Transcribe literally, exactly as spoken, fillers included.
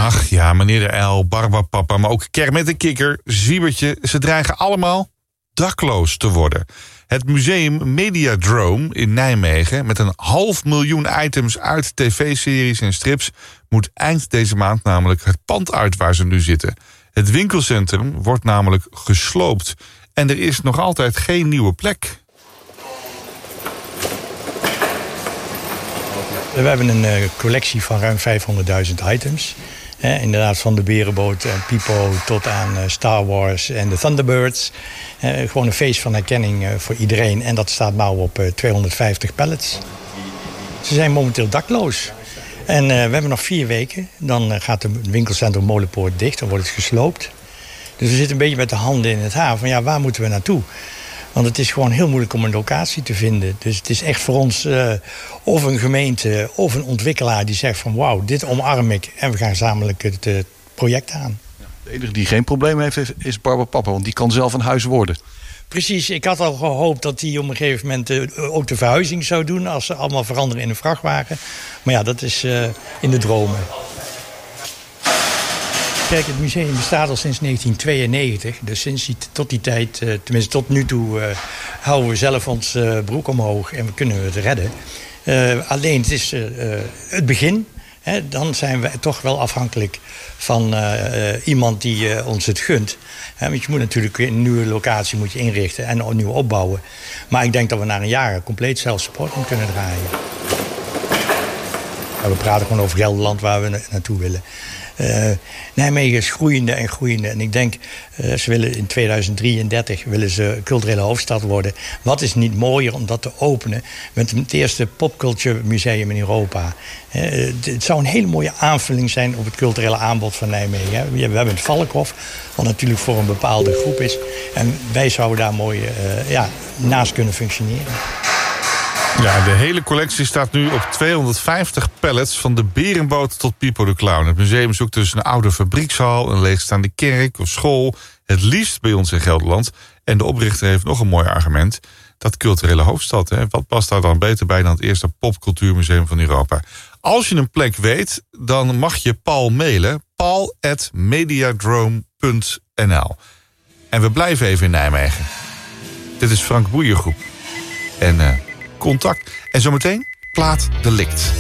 Ach ja, meneer de Uil, Barbapapa, maar ook Kermit en Kikker, Zwiebertje, ze dreigen allemaal dakloos te worden. Het museum Mediadrome in Nijmegen, met een half miljoen items uit tv-series en strips, moet eind deze maand namelijk het pand uit waar ze nu zitten. Het winkelcentrum wordt namelijk gesloopt en er is nog altijd geen nieuwe plek. We hebben een uh, collectie van ruim vijfhonderdduizend items. Eh, inderdaad, van de Berenboot en Pipo tot aan uh, Star Wars en de Thunderbirds. Eh, gewoon een feest van herkenning uh, voor iedereen. En dat staat nou op uh, tweehonderdvijftig pallets. Ze zijn momenteel dakloos. En uh, we hebben nog vier weken. Dan uh, gaat het winkelcentrum Molenpoort dicht. Dan wordt het gesloopt. Dus we zitten een beetje met de handen in het haar. Van ja, waar moeten we naartoe? Want het is gewoon heel moeilijk om een locatie te vinden. Dus het is echt voor ons uh, of een gemeente of een ontwikkelaar die zegt van wauw, dit omarm ik. En we gaan gezamenlijk het uh, project aan. De enige die geen probleem heeft is Barbapapa, want die kan zelf een huis worden. Precies, ik had al gehoopt dat hij op een gegeven moment uh, ook de verhuizing zou doen als ze allemaal veranderen in een vrachtwagen. Maar ja, dat is uh, in de dromen. Kijk, het museum bestaat al sinds negentien tweeënnegentig. Dus sinds die, tot die tijd, tenminste tot nu toe, uh, houden we zelf ons uh, broek omhoog en we kunnen het redden. Uh, alleen het is uh, het begin. Hè, dan zijn we toch wel afhankelijk van uh, uh, iemand die uh, ons het gunt. Hè, want je moet natuurlijk een nieuwe locatie moet je inrichten en opnieuw opbouwen. Maar ik denk dat we na een jaar compleet zelfsupporting kunnen draaien. Ja, we praten gewoon over Gelderland waar we na- naartoe willen. Uh, Nijmegen is groeiende en groeiende. En ik denk, uh, ze willen in tweeduizend drieëndertig willen ze culturele hoofdstad worden. Wat is niet mooier om dat te openen met het eerste popculture museum in Europa. Uh, het zou een hele mooie aanvulling zijn op het culturele aanbod van Nijmegen. Hè. We hebben het Valkhof, wat natuurlijk voor een bepaalde groep is. En wij zouden daar mooi uh, ja, naast kunnen functioneren. Ja, de hele collectie staat nu op tweehonderdvijftig pallets, van de Berenboot tot Pipo de Clown. Het museum zoekt dus een oude fabriekshal, een leegstaande kerk of school. Het liefst bij ons in Gelderland. En de oprichter heeft nog een mooi argument. Dat culturele hoofdstad, hè? Wat past daar dan beter bij dan het eerste popcultuurmuseum van Europa? Als je een plek weet, dan mag je Paul mailen. paul at mediadrome punt n l. En we blijven even in Nijmegen. Dit is Frank Boeiergroep. En... Uh, Contact. En zometeen Plaat Delict.